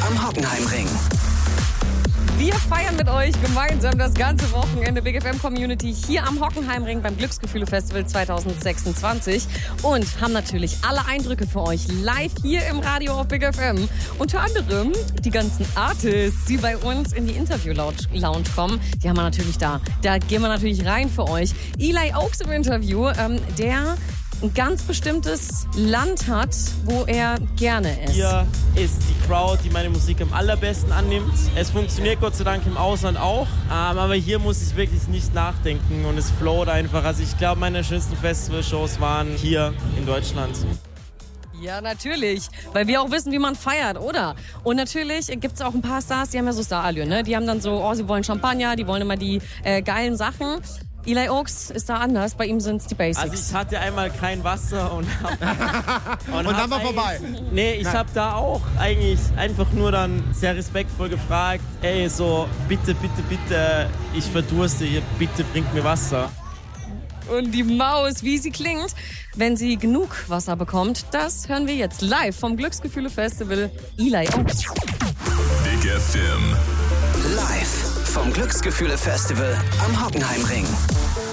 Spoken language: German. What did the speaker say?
am Hockenheimring. Wir feiern mit euch gemeinsam das ganze Wochenende Big FM Community hier am Hockenheimring beim Glücksgefühle Festival 2026 und haben natürlich alle Eindrücke für euch live hier im Radio auf Big FM. Unter anderem die ganzen Artists, die bei uns in die Interview-Lounge kommen. Die haben wir natürlich da. Da gehen wir natürlich rein für euch. Eli Oaks im Interview, der ein ganz bestimmtes Land hat, wo er gerne ist. Hier ist die Crowd, die meine Musik am allerbesten annimmt. Es funktioniert Gott sei Dank im Ausland auch, aber hier muss ich wirklich nicht nachdenken und es float einfach. Also ich glaube, meine schönsten Festivalshows waren hier in Deutschland. Ja, natürlich, weil wir auch wissen, wie man feiert, oder? Und natürlich gibt es auch ein paar Stars, die haben ja so Starallüren, ne? Die haben dann so, sie wollen Champagner, die wollen immer die geilen Sachen. Eli Oaks ist da anders, bei ihm sind es die Basics. Also ich hatte einmal kein Wasser und dann war vorbei. Nee, ich habe da auch eigentlich einfach nur dann sehr respektvoll gefragt, ey, so bitte, bitte, bitte, ich verdurste hier, bitte bringt mir Wasser. Und die Maus, wie sie klingt, wenn sie genug Wasser bekommt, das hören wir jetzt live vom Glücksgefühle Festival. Eli Oaks. Big FM. Live vom Glücksgefühle Festival am Hockenheimring.